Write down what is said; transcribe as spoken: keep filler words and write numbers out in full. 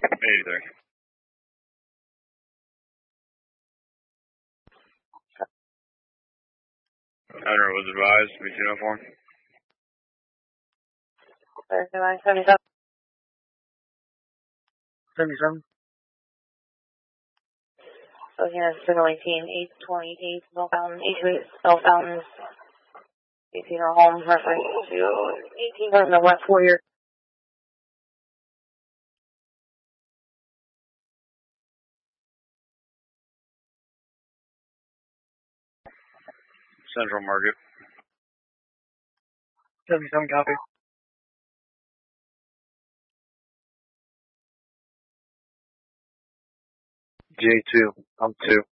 eighty-three. Owner was advised to be uniform. seventy-seven. seventy-seven. So here, signal eighteen, eight twenty-eight, Bell Fountain, eight twenty-eight, Bell Fountain, eighteen or home, reference to eighteen, going to the west four year. Central Market. seventy-seven, copy. J two, I'm two.